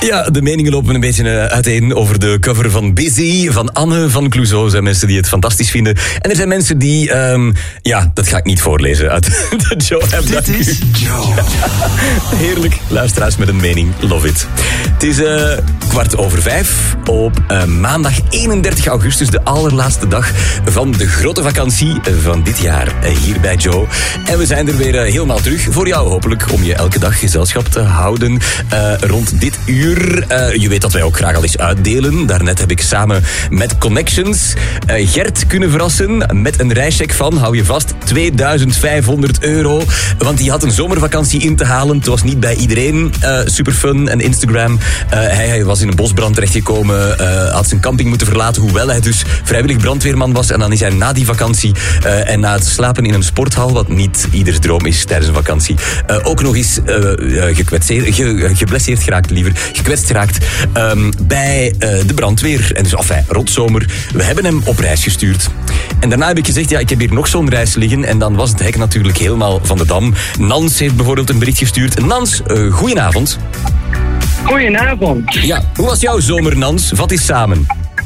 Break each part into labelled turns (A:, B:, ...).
A: Ja, de meningen lopen een beetje uiteen over de cover van Busy, van Anne van Clouseau. Er zijn mensen die het fantastisch vinden. En er zijn mensen die, dat ga ik niet voorlezen uit de Joe-app.
B: Dit is Joe.
A: Heerlijk, luisteraars met een mening, love it. Het is 4:15 op maandag 31 augustus, de allerlaatste dag van de grote vakantie van dit jaar hier bij Joe. En we zijn er weer helemaal terug voor jou hopelijk, om je elke dag gezelschap te houden rond dit uur. Je weet dat wij ook graag al eens uitdelen. Daarnet heb ik samen met Connections Gert kunnen verrassen met een reischeck van, hou je vast, €2500. Want die had een zomervakantie in te halen. Het was niet bij iedereen super fun en Instagram. Hij was in een bosbrand terechtgekomen, had zijn camping moeten verlaten, hoewel hij dus vrijwillig brandweerman was. En dan is hij na die vakantie en na het slapen in een sporthal, wat niet ieders droom is tijdens een vakantie, ook nog eens geblesseerd geraakt, gekwetst geraakt bij de brandweer. En dus rotzomer. We hebben hem op reis gestuurd. En daarna heb ik gezegd, ja, ik heb hier nog zo'n reis liggen. En dan was het hek natuurlijk helemaal van de dam. Nans heeft bijvoorbeeld een bericht gestuurd. Nans, goedenavond.
C: Goedenavond.
A: Ja, hoe was jouw zomer, Nans? Vat eens samen.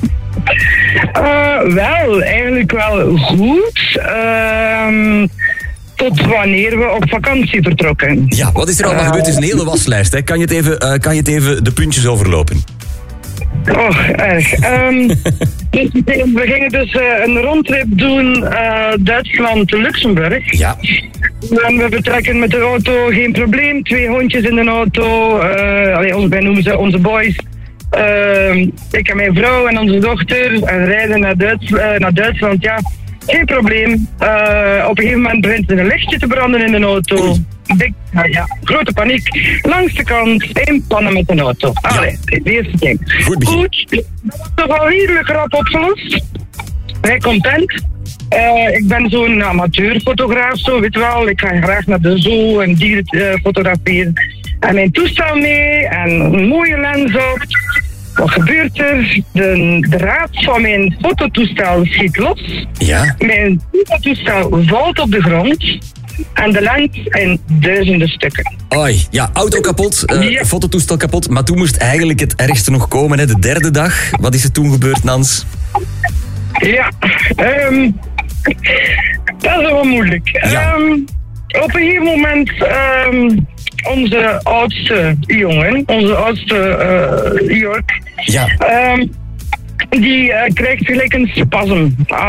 C: Wel, eigenlijk wel goed. Tot wanneer we op vakantie vertrokken.
A: Ja, wat is er allemaal gebeurd? Het is een hele waslijst, hè. Kan je het even de puntjes overlopen?
C: Och, erg. We gingen dus een rondtrip doen, Duitsland-Luxemburg.
A: Ja.
C: En we vertrekken met de auto, geen probleem. 2 hondjes in de auto. Wij noemen ze onze boys. Ik en mijn vrouw en onze dochter. En rijden naar Duitsland, ja. Geen probleem. Op een gegeven moment begint er een lichtje te branden in de auto. Grote paniek. Langs de kant, inpannen met de auto. Allee, de eerste ding. Goed. Dat was toch al redelijk rap opgelost. Wij content. Ik ben zo'n amateurfotograaf, zo weet je wel. Ik ga graag naar de zoo en dieren fotograferen. En mijn toestel mee en een mooie lens op. Wat gebeurt er? De draad van mijn fototoestel schiet los.
A: Ja.
C: Mijn fototoestel valt op de grond. En de lens in duizenden stukken.
A: Oei, ja, auto kapot, fototoestel kapot. Maar toen moest eigenlijk het ergste nog komen, hè, de derde dag. Wat is er toen gebeurd, Nans?
C: Ja, dat is wel moeilijk.
A: Ja.
C: Op een gegeven moment, onze oudste jongen, Jörg,
A: Ja.
C: Die krijgt gelijk een spasm.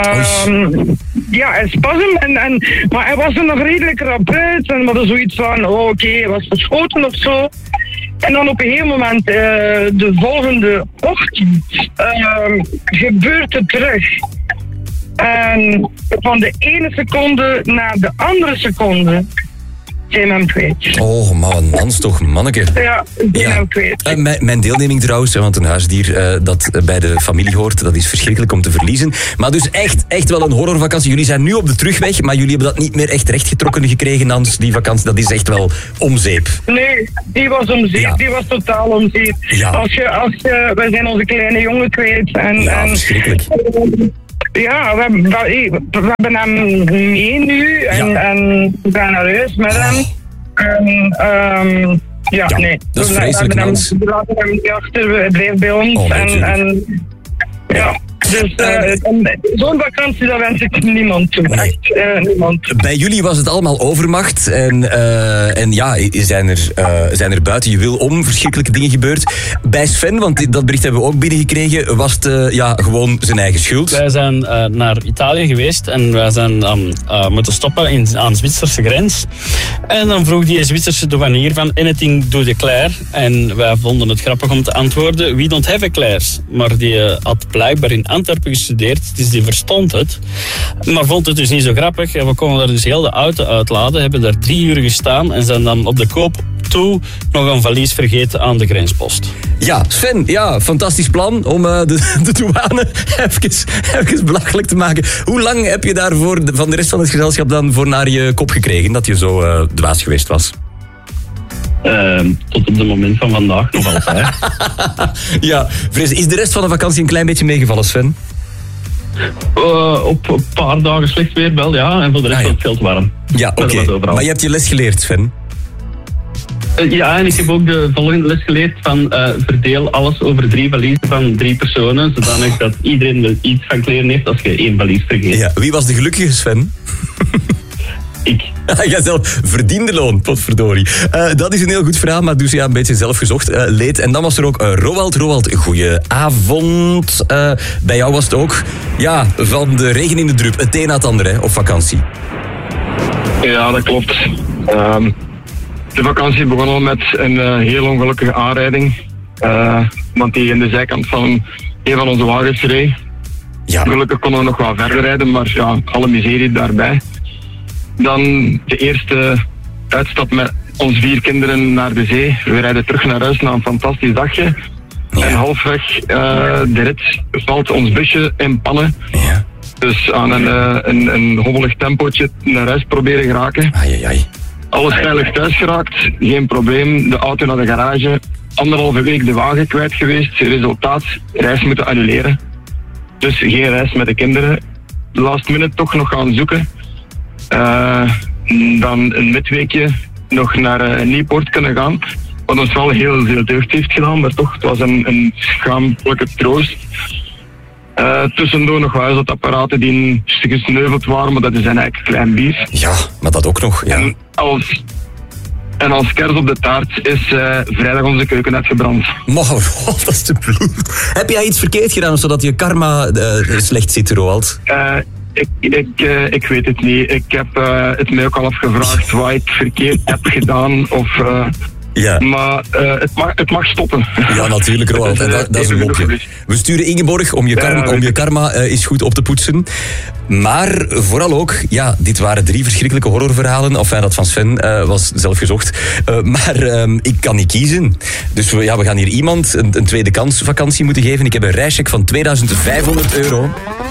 C: Een spasm. Maar hij was er nog redelijk rap uit. En we hadden zoiets van, oké, hij was verschoten of zo. En dan op een gegeven moment, de volgende ochtend, gebeurt het terug. En van de ene seconde naar de andere seconde zijn we hem kwijt.
A: Oh man, Nans toch, manneke.
C: Ja, zijn hem kwijt.
A: Mijn deelneming trouwens, want een huisdier dat bij de familie hoort, dat is verschrikkelijk om te verliezen. Maar dus echt wel een horrorvakantie. Jullie zijn nu op de terugweg, maar jullie hebben dat niet meer echt rechtgetrokken gekregen, Nans, die vakantie. Dat is echt wel om zeep.
C: Nee, die was om zeep. Ja. Die was totaal om zeep.
A: Ja.
C: Wij zijn onze kleine jongen kwijt.
A: Verschrikkelijk.
C: Ja, we hebben hem mee nu en we gaan naar huis met hem. Nee.
A: Dat is vreselijk, Nans.
C: We laten hem niet achter, hij blijft bij ons. Dus zo'n vakantie, dat wens ik niemand toe.
A: Nee.
C: Echt niemand.
A: Bij jullie was het allemaal overmacht. En zijn er buiten je wil om verschrikkelijke dingen gebeurd. Bij Sven, want dat bericht hebben we ook binnengekregen, was het gewoon zijn eigen schuld.
D: Wij zijn naar Italië geweest en wij zijn moeten stoppen aan de Zwitserse grens. En dan vroeg die Zwitserse douanier van anything do declare. En wij vonden het grappig om te antwoorden, we don't have eclairs. Maar die had blijkbaar in Antwerpen gestudeerd, dus die verstond het. Maar vond het dus niet zo grappig. En we konden daar dus heel de auto uitladen, hebben daar 3 uur gestaan en zijn dan op de koop toe nog een valies vergeten aan de grenspost.
A: Ja, Sven, fantastisch plan om de douane even belachelijk te maken. Hoe lang heb je daarvoor van de rest van het gezelschap dan voor naar je kop gekregen dat je zo dwaas geweest was?
D: Tot op het moment van vandaag nog altijd.
A: Ja, vrees. Is de rest van de vakantie een klein beetje meegevallen, Sven?
D: Op een paar dagen slecht weer wel, ja. En voor de rest was het veel te warm.
A: Ja, oké. Maar je hebt je les geleerd, Sven?
D: Ja, en ik heb ook de volgende les geleerd van verdeel alles over 3 valiezen van 3 personen, zodanig dat iedereen er iets van kleren heeft als je 1 valies vergeet.
A: Ja, wie was de gelukkige Sven?
D: Ik.
A: Jijzelf verdiende loon, potverdorie. Dat is een heel goed verhaal, maar dus ja, een beetje zelf gezocht. Leed. En dan was er ook Roald. Roald, goeie-avond. Bij jou was het ook, ja, van de regen in de drup. Het een na het ander, hè, op vakantie.
B: Ja, dat klopt. De vakantie begon al met een heel ongelukkige aanrijding. Want die in de zijkant van een van onze wagens reed.
A: Ja.
B: Gelukkig konden we nog wel verder rijden, maar ja, alle miserie daarbij. Dan de eerste uitstap met onze 4 kinderen naar de zee. We rijden terug naar huis na een fantastisch dagje. En halfweg de rit valt ons busje in pannen.
A: Ja.
B: Dus aan een hobbelig tempootje naar huis proberen geraken.
A: Ai.
B: Alles veilig thuis geraakt, geen probleem. De auto naar de garage. 1,5 week de wagen kwijt geweest. Resultaat, reis moeten annuleren. Dus geen reis met de kinderen. Last minute toch nog gaan zoeken. Dan een midweekje nog naar Nieuwpoort kunnen gaan. Wat ons wel heel veel deugd heeft gedaan, maar toch, het was een schaamlijke troost. Tussendoor nog huisartsapparaten die gesneuveld waren, maar dat is eigenlijk klein bier.
A: Ja, maar dat ook nog. Ja.
B: En als kers op de taart is vrijdag onze keuken net gebrand.
A: Maar, dat is te bloed. Heb jij iets verkeerd gedaan, zodat je karma slecht zit, Roald?
B: Ik weet het niet. Ik heb het mij ook al afgevraagd wat ik verkeerd heb gedaan.
A: Ja.
B: Maar het mag stoppen.
A: Ja, natuurlijk, Roald. En dat is een mopje. We sturen Ingeborg om je karma eens goed op te poetsen. Maar vooral ook, ja, dit waren 3 verschrikkelijke horrorverhalen. Enfin, dat van Sven was zelf gezocht. Maar ik kan niet kiezen. Dus we gaan hier iemand een tweede kans vakantie moeten geven. Ik heb een reischeck van €2500.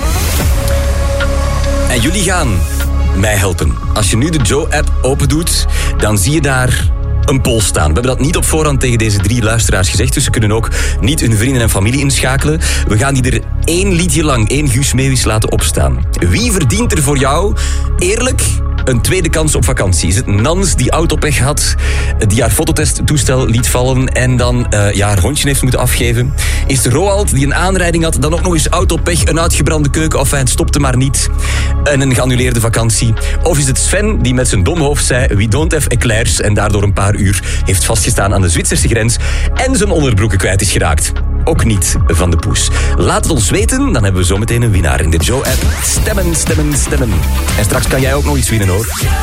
A: En jullie gaan mij helpen. Als je nu de Joe-app open doet, dan zie je daar een poll staan. We hebben dat niet op voorhand tegen deze 3 luisteraars gezegd, dus ze kunnen ook niet hun vrienden en familie inschakelen. We gaan die er 1 liedje lang, 1 Guus Meeuwis laten opstaan. Wie verdient er voor jou, eerlijk, een tweede kans op vakantie? Is het Nans die autopech had, die haar fototesttoestel liet vallen en dan haar hondje heeft moeten afgeven? Is het Roald die een aanrijding had, dan ook nog eens autopech, een uitgebrande keuken, of het stopte maar niet, en een geannuleerde vakantie? Of is het Sven die met zijn dom hoofd zei we don't have eclairs en daardoor een paar uur heeft vastgestaan aan de Zwitserse grens en zijn onderbroeken kwijt is geraakt? Ook niet van de poes. Laat het ons weten, dan hebben we zometeen een winnaar in de Joe-app. Stemmen. En straks kan jij ook nog iets winnen, hoor.